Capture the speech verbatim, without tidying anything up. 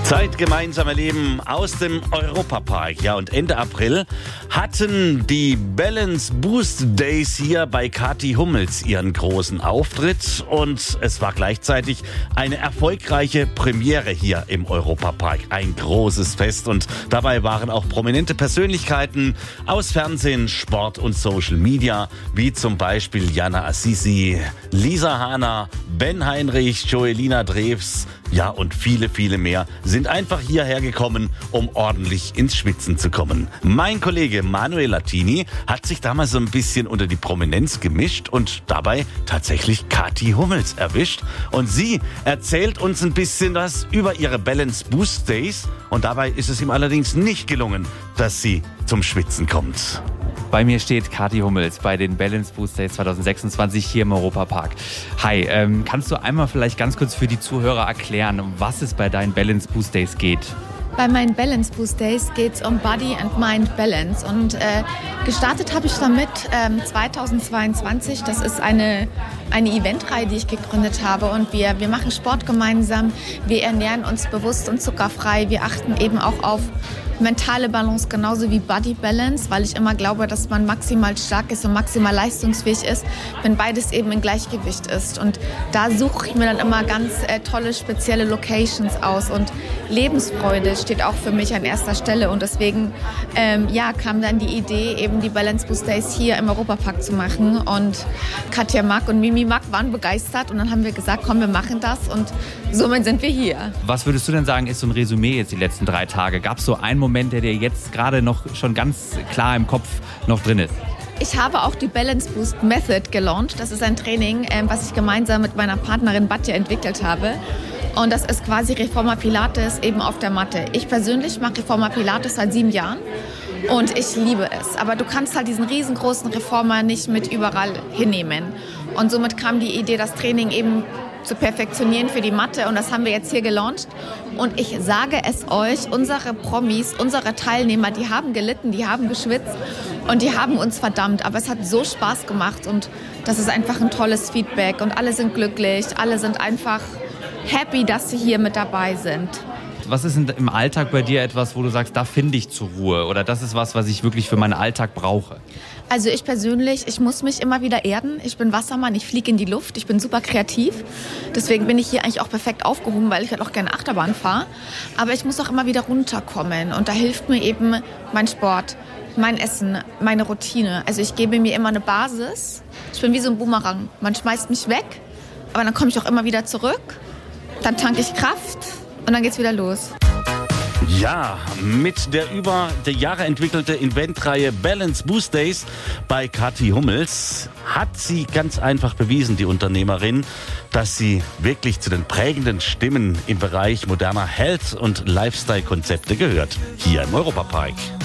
Zeit gemeinsam erleben aus dem Europapark. Ja, und Ende April hatten die Balance Boost Days hier bei Kathi Hummels ihren großen Auftritt. Und es war gleichzeitig eine erfolgreiche Premiere hier im Europapark. Ein großes Fest. Und dabei waren auch prominente Persönlichkeiten aus Fernsehen, Sport und Social Media, wie zum Beispiel Jana Assisi, Lisa Hahner, Ben Heinrich, Joelina Drews, ja, und viele, viele mehr sind einfach hierher gekommen, um ordentlich ins Schwitzen zu kommen. Mein Kollege Manuel Latini hat sich damals so ein bisschen unter die Prominenz gemischt und dabei tatsächlich Kathi Hummels erwischt. Und sie erzählt uns ein bisschen was über ihre Balance Boost Days. Und dabei ist es ihm allerdings nicht gelungen, dass sie zum Schwitzen kommt. Bei mir steht Kathi Hummels bei den Balance Boost Days zwanzig sechsundzwanzig hier im Europapark. Hi, ähm, kannst du einmal vielleicht ganz kurz für die Zuhörer erklären, um was es bei deinen Balance Boost Days geht? Bei meinen Balance Boost Days geht es um Body and Mind Balance und äh, gestartet habe ich damit ähm, zweitausendzweiundzwanzig. Das ist eine, eine Eventreihe, die ich gegründet habe und wir, wir machen Sport gemeinsam, wir ernähren uns bewusst und zuckerfrei, wir achten eben auch auf mentale Balance genauso wie Body Balance, weil ich immer glaube, dass man maximal stark ist und maximal leistungsfähig ist, wenn beides eben im Gleichgewicht ist. Und da suche ich mir dann immer ganz äh, tolle, spezielle Locations aus und Lebensfreude steht auch für mich an erster Stelle und deswegen ähm, ja, kam dann die Idee, eben die Balance Boost Days hier im Europapark zu machen und Katja Mack und Mimi Mack waren begeistert und dann haben wir gesagt, komm, wir machen das und somit sind wir hier. Was würdest du denn sagen, ist so ein Resümee jetzt die letzten drei Tage? Gab es so einen Moment, der dir jetzt gerade noch schon ganz klar im Kopf noch drin ist? Ich habe auch die Balance Boost Method gelauncht. Das ist ein Training, was ich gemeinsam mit meiner Partnerin Batja entwickelt habe. Und das ist quasi Reformer Pilates eben auf der Matte. Ich persönlich mache Reformer Pilates seit sieben Jahren und ich liebe es. Aber du kannst halt diesen riesengroßen Reformer nicht mit überall hinnehmen. Und somit kam die Idee, das Training eben zu perfektionieren für die Matte und das haben wir jetzt hier gelauncht und ich sage es euch, unsere Promis, unsere Teilnehmer, die haben gelitten, die haben geschwitzt und die haben uns verdammt, aber es hat so Spaß gemacht und das ist einfach ein tolles Feedback und alle sind glücklich, alle sind einfach happy, dass sie hier mit dabei sind. Was ist denn im Alltag bei dir etwas, wo du sagst, da finde ich zur Ruhe oder das ist was, was ich wirklich für meinen Alltag brauche? Also ich persönlich, ich muss mich immer wieder erden. Ich bin Wassermann, ich fliege in die Luft, ich bin super kreativ. Deswegen bin ich hier eigentlich auch perfekt aufgehoben, weil ich halt auch gerne Achterbahn fahre. Aber ich muss auch immer wieder runterkommen und da hilft mir eben mein Sport, mein Essen, meine Routine. Also ich gebe mir immer eine Basis. Ich bin wie so ein Boomerang. Man schmeißt mich weg, aber dann komme ich auch immer wieder zurück. Dann tanke ich Kraft und dann geht's wieder los. Ja, mit der über die Jahre entwickelte Eventreihe Balance Boost Days bei Kathi Hummels hat sie ganz einfach bewiesen, die Unternehmerin, dass sie wirklich zu den prägenden Stimmen im Bereich moderner Health- und Lifestyle-Konzepte gehört, hier im Europapark.